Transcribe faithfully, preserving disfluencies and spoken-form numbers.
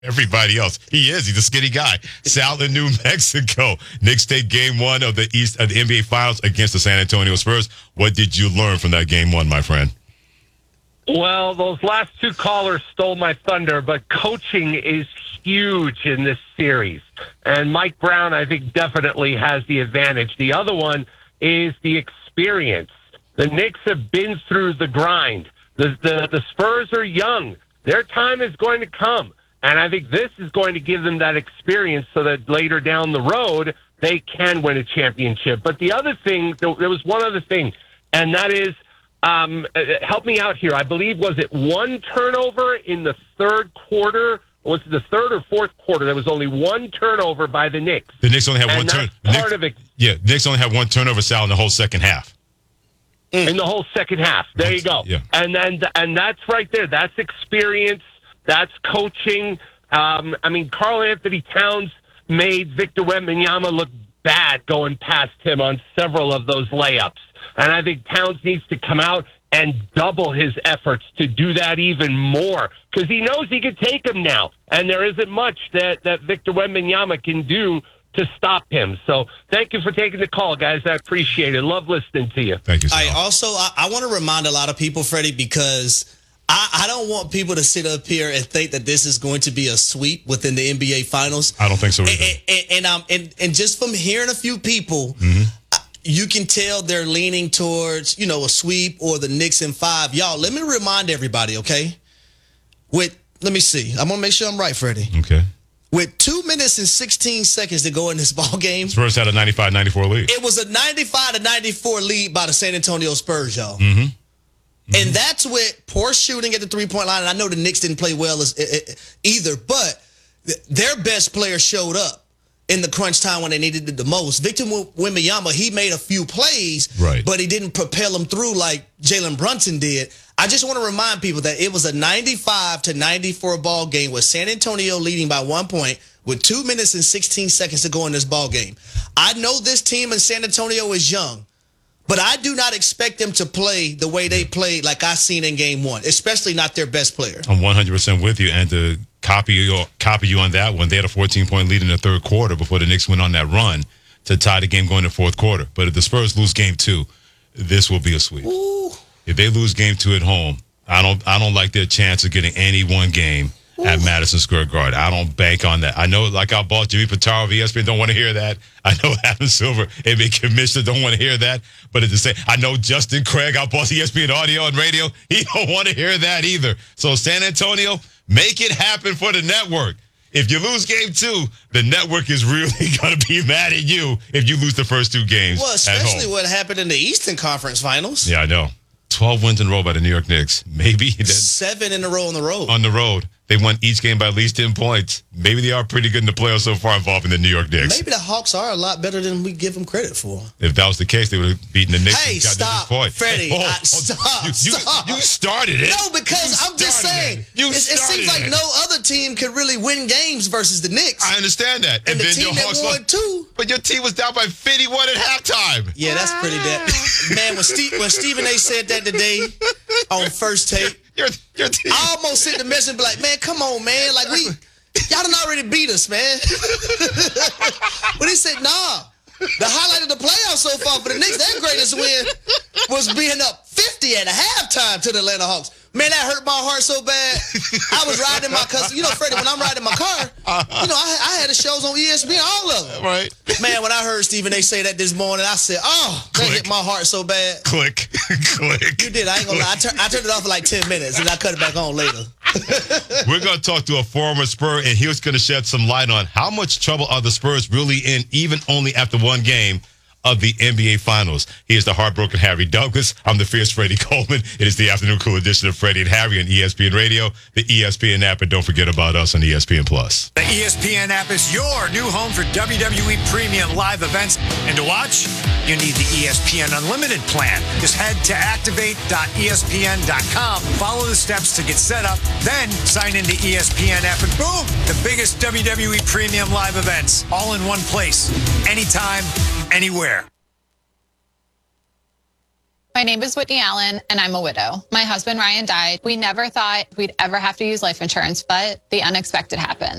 everybody else. He is. He's a skinny guy. Sal in New Mexico. Knicks take game one of the East of the N B A Finals against the San Antonio Spurs. What did you learn from that game one, my friend? Well, those last two callers stole my thunder, but coaching is huge in this series. And Mike Brown, I think, definitely has the advantage. The other one is the experience. The Knicks have been through the grind. The, the, the Spurs are young. Their time is going to come. And I think this is going to give them that experience so that later down the road, they can win a championship. But the other thing, there was one other thing, and that is, um, help me out here. I believe, was it one turnover in the third quarter? Was it the third or fourth quarter? There was only one turnover by the Knicks. The Knicks only had one turnover. Part of it. Yeah, the Knicks only had one turnover, Sal, in the whole second half. In the whole second half. There you go. Yeah. And then, and that's right there. That's experience. That's coaching. Um, I mean, Karl Anthony Towns made Victor Wembanyama look bad going past him on several of those layups. And I think Towns needs to come out and double his efforts to do that even more because he knows he can take him now. And there isn't much that, that Victor Wembanyama can do to stop him. So thank you for taking the call, guys. I appreciate it. Love listening to you. Thank you, Sal. I also, I, I want to remind a lot of people, Freddie, because I, I don't want people to sit up here and think that this is going to be a sweep within the N B A Finals. I don't think so either. And, and, and, um, and, and just from hearing a few people, mm-hmm. you can tell they're leaning towards, you know, a sweep or the Knicks in five. Y'all, let me remind everybody, okay? With, let me see. I'm going to make sure I'm right, Freddie. Okay. With two minutes and sixteen seconds to go in this ball game. Spurs had a ninety-five ninety-four lead. It was a ninety-five to ninety-four lead by the San Antonio Spurs, y'all. Mm-hmm. Mm-hmm. And that's with poor shooting at the three-point line. And I know the Knicks didn't play well as, either, but their best player showed up in the crunch time when they needed it the most. Victor Wembanyama, he made a few plays, right, but he didn't propel them through like Jalen Brunson did. I just want to remind people that it was a ninety-five to ninety-four ball game with San Antonio leading by one point with two minutes and sixteen seconds to go in this ball game. I know this team in San Antonio is young, but I do not expect them to play the way they played like I seen in game one, especially not their best player. I'm one hundred percent with you. And to copy you, copy you on that one, they had a fourteen-point lead in the third quarter before the Knicks went on that run to tie the game going to the fourth quarter. But if the Spurs lose game two, this will be a sweep. Ooh. If they lose game two at home, I don't I don't like their chance of getting any one game Ooh. At Madison Square Garden. I don't bank on that. I know, like our boss, Jimmy Pitaro of E S P N, don't want to hear that. I know Adam Silver, N B A commissioner, don't want to hear that. But at the same, I know Justin Craig, our boss, E S P N audio and radio, he don't want to hear that either. So San Antonio, make it happen for the network. If you lose game two, the network is really going to be mad at you if you lose the first two games. Well, especially what happened in the Eastern Conference Finals. Yeah, I know. twelve wins in a row by the New York Knicks. Maybe. Seven in a row on the road. On the road. They won each game by at least ten points. Maybe they are pretty good in the playoffs so far involving the New York Knicks. Maybe the Hawks are a lot better than we give them credit for. If that was the case, they would have beaten the Knicks. Hey, and got stop, to this point. Freddie. Hey, oh, I, oh, stop, you, stop. You, you started it. No, because you I'm just saying, you it, it seems like it. no other team could really win games versus the Knicks. I understand that. And, and the then team your that Hawks won lost, too. But your team was down by fifty-one at halftime. Yeah, that's pretty bad. Man, when, Steve, when Stephen A. said that today on First Take, your, your team. I almost sent the message and be like, man, come on, man. Like, we, y'all done already beat us, man. But he said, nah. The highlight of the playoffs so far for the Knicks, their greatest win was being up fifty at a halftime to the Atlanta Hawks. Man, that hurt my heart so bad. I was riding my car. You know, Freddie, when I'm riding my car, you know, I, I had the shows on E S P N, all of them. Right. Man, when I heard Stephen A. say that this morning, I said, oh, that Click. hit my heart so bad. Click. Click. You did. I ain't gonna lie. I, tur- I turned it off for like ten minutes, and I cut it back on later. We're going to talk to a former Spur, and he was going to shed some light on how much trouble are the Spurs really in, even only after one game of the N B A Finals. He is the heartbroken Harry Douglas. I'm the fierce Freddie Coleman. It is the afternoon cool edition of Freddie and Harry on E S P N Radio, the E S P N app, and don't forget about us on E S P N Plus. The E S P N app is your new home for W W E premium live events. And to watch, you need the E S P N Unlimited plan. Just head to activate dot E S P N dot com, follow the steps to get set up, then sign into E S P N app, and boom, the biggest W W E premium live events, all in one place, anytime, anywhere. My name is Whitney Allen, and I'm a widow. My husband, Ryan, died. We never thought we'd ever have to use life insurance, but the unexpected happened.